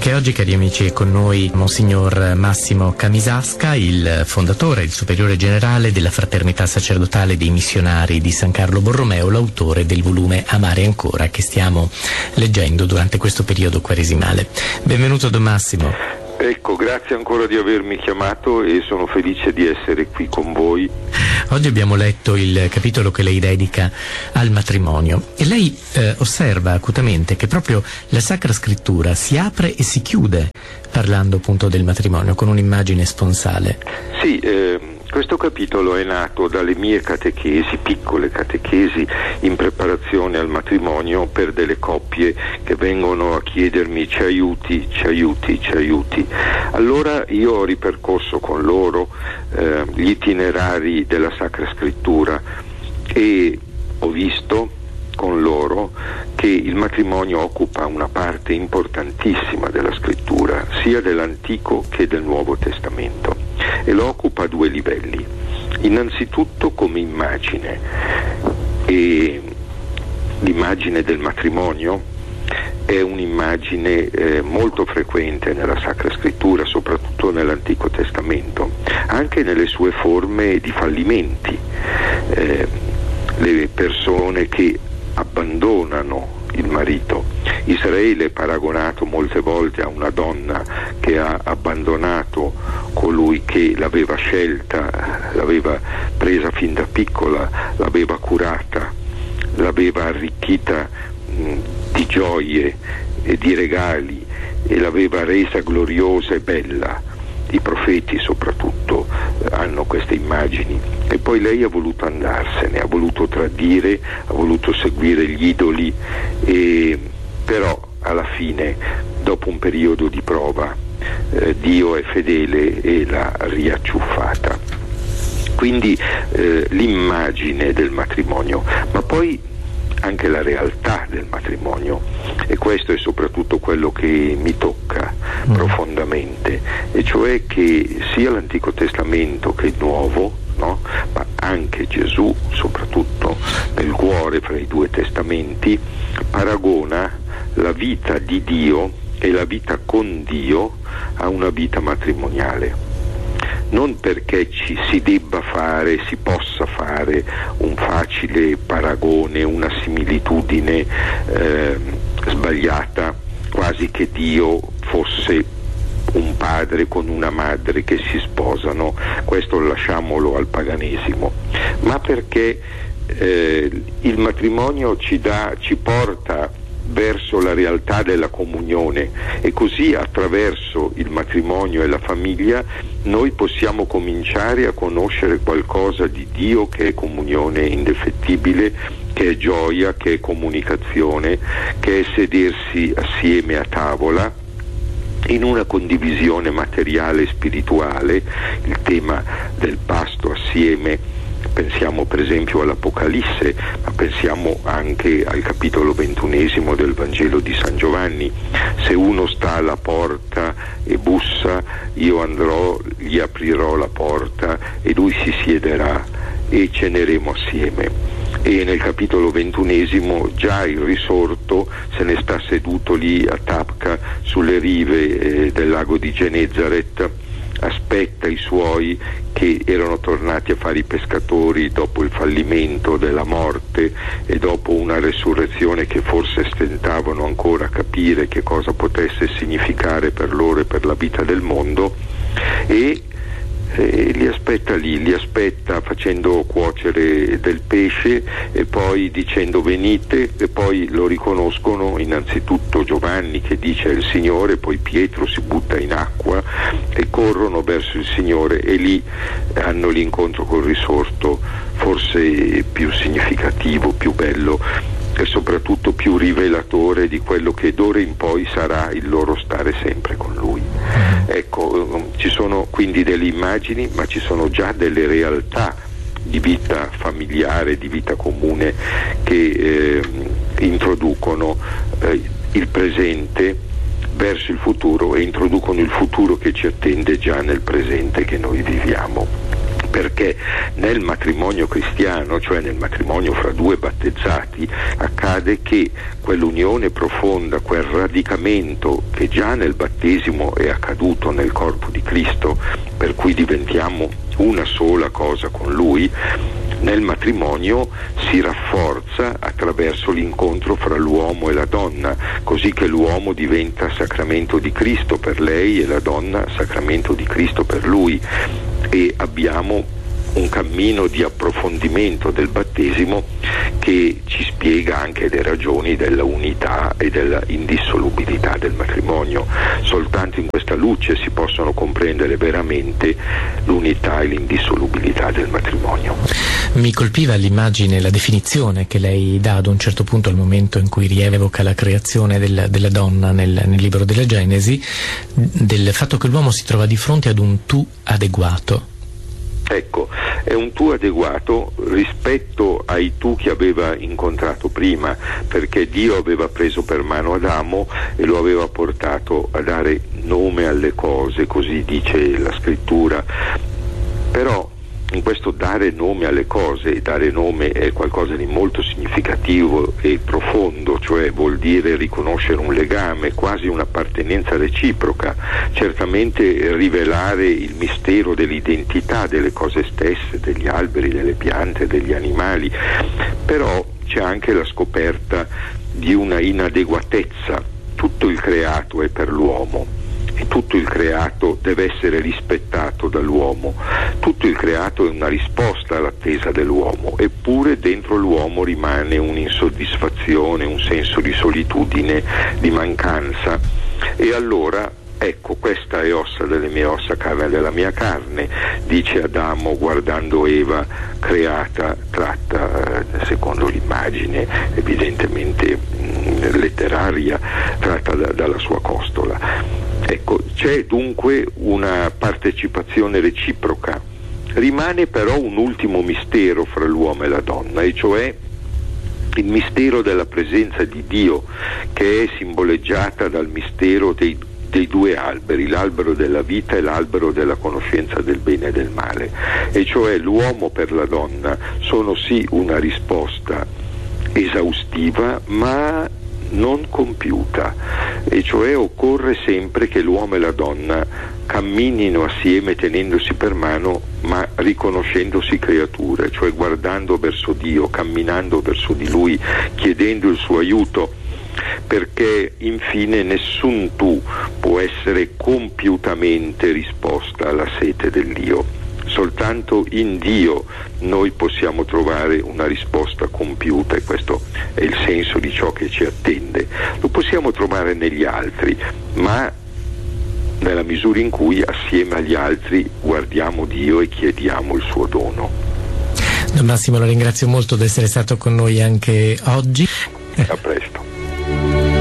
Anche oggi, cari amici, è con noi Monsignor Massimo Camisasca, il fondatore, il superiore generale della Fraternità Sacerdotale dei Missionari di San Carlo Borromeo, l'autore del volume Amare Ancora, che stiamo leggendo durante questo periodo quaresimale. Benvenuto, Don Massimo. Ecco, grazie ancora di avermi chiamato e sono felice di essere qui con voi. Oggi abbiamo letto il capitolo che lei dedica al matrimonio e lei osserva acutamente che proprio la Sacra Scrittura si apre e si chiude parlando appunto del matrimonio con un'immagine sponsale. Sì, questo capitolo è nato dalle mie catechesi, piccole catechesi in preparazione al matrimonio per delle coppie che vengono a chiedermi ci aiuti. Allora io ho ripercorso con loro gli itinerari della Sacra Scrittura e ho visto con loro che il matrimonio occupa una parte importantissima della Scrittura, sia dell'Antico che del Nuovo Testamento, e lo occupa a due livelli. Innanzitutto come immagine, e l'immagine del matrimonio è un'immagine molto frequente nella Sacra Scrittura, soprattutto nell'Antico Testamento, anche nelle sue forme di fallimenti. Le persone che abbandonano il marito. Israele è paragonato molte volte a una donna che ha abbandonato colui che l'aveva scelta, l'aveva presa fin da piccola, l'aveva curata, l'aveva arricchita di gioie e di regali e l'aveva resa gloriosa e bella. I profeti soprattutto hanno queste immagini, e poi lei ha voluto andarsene, ha voluto tradire, ha voluto seguire gli idoli, e però alla fine, dopo un periodo di prova, Dio è fedele e l'ha riacciuffata. Quindi l'immagine del matrimonio, ma poi anche la realtà del matrimonio, e questo è soprattutto quello che mi tocca profondamente, e cioè che sia l'Antico Testamento che il Nuovo, no? Ma anche Gesù, soprattutto nel cuore fra i due testamenti, paragona la vita di Dio e la vita con Dio a una vita matrimoniale. Non perché si debba fare, si possa fare un facile paragone, una similitudine sbagliata, quasi che Dio fosse un padre con una madre che si sposano, questo lasciamolo al paganesimo, ma perché il matrimonio ci porta verso la realtà della comunione, e così attraverso il matrimonio e la famiglia noi possiamo cominciare a conoscere qualcosa di Dio, che è comunione indefettibile, che è gioia, che è comunicazione, che è sedersi assieme a tavola in una condivisione materiale e spirituale, il tema del pasto assieme. Pensiamo per esempio all'Apocalisse, ma pensiamo anche al capitolo 21 del Vangelo di San Giovanni. Se uno sta alla porta e bussa, io andrò, gli aprirò la porta e lui si siederà e ceneremo assieme. E nel capitolo 21 già il risorto se ne sta seduto lì a Tabca, sulle rive del lago di Genezaret, aspetta i suoi che erano tornati a fare i pescatori dopo il fallimento della morte e dopo una resurrezione che forse stentavano ancora a capire che cosa potesse significare per loro e per la vita del mondo, e li aspetta lì, li aspetta facendo cuocere del pesce e poi dicendo venite, e poi lo riconoscono innanzitutto Giovanni che dice è il Signore, poi Pietro si butta in acqua e corrono verso il Signore, e lì hanno l'incontro col risorto forse più significativo, più bello e soprattutto più rivelatore di quello che d'ora in poi sarà il loro stare sempre con Lui. Ecco, ci sono quindi delle immagini, ma ci sono già delle realtà di vita familiare, di vita comune, che introducono il presente verso il futuro e introducono il futuro che ci attende già nel presente che noi viviamo. perché nel matrimonio cristiano, cioè nel matrimonio fra due battezzati, accade che quell'unione profonda, quel radicamento che già nel battesimo è accaduto nel corpo di Cristo, per cui diventiamo una sola cosa con Lui, nel matrimonio si rafforza attraverso l'incontro fra l'uomo e la donna, così che l'uomo diventa sacramento di Cristo per lei e la donna sacramento di Cristo per lui, e abbiamo un cammino di approfondimento del battesimo che ci spiega anche le ragioni della unità e della indissolubilità del matrimonio. Soltanto in questa luce si possono comprendere veramente l'unità e l'indissolubilità del matrimonio. Mi colpiva l'immagine, la definizione che lei dà ad un certo punto, al momento in cui rievoca la creazione della donna nel libro della Genesi, del fatto che l'uomo si trova di fronte ad un tu adeguato. Ecco, è un tu adeguato rispetto ai tu che aveva incontrato prima, perché Dio aveva preso per mano Adamo e lo aveva portato a dare nome alle cose, così dice la scrittura. Però in questo dare nome alle cose, dare nome è qualcosa di molto significativo e profondo, cioè vuol dire riconoscere un legame, quasi un'appartenenza reciproca, certamente rivelare il mistero dell'identità delle cose stesse, degli alberi, delle piante, degli animali, però c'è anche la scoperta di una inadeguatezza. Tutto il creato è per l'uomo e tutto il creato deve essere rispettato dall'uomo, tutto il creato è una risposta all'attesa dell'uomo, eppure dentro l'uomo rimane un'insoddisfazione, un senso di solitudine, di mancanza, e allora ecco, questa è ossa delle mie ossa, carne della mia carne, dice Adamo guardando Eva creata, tratta secondo l'immagine evidentemente letteraria, tratta dalla sua costola. Ecco, c'è dunque una partecipazione reciproca. Rimane però un ultimo mistero fra l'uomo e la donna, e cioè il mistero della presenza di Dio, che è simboleggiata dal mistero dei due alberi, l'albero della vita e l'albero della conoscenza del bene e del male, e cioè l'uomo per la donna sono sì una risposta esaustiva ma non compiuta, e cioè occorre sempre che l'uomo e la donna camminino assieme tenendosi per mano ma riconoscendosi creature, cioè guardando verso Dio, camminando verso di Lui, chiedendo il suo aiuto, perché infine nessun tu può essere compiutamente risposta alla sete dell'io. Soltanto in Dio noi possiamo trovare una risposta compiuta, e questo è il senso di ciò che ci attende. Lo possiamo trovare negli altri, ma nella misura in cui assieme agli altri guardiamo Dio e chiediamo il suo dono. Don Massimo, la ringrazio molto di essere stato con noi anche oggi. A presto.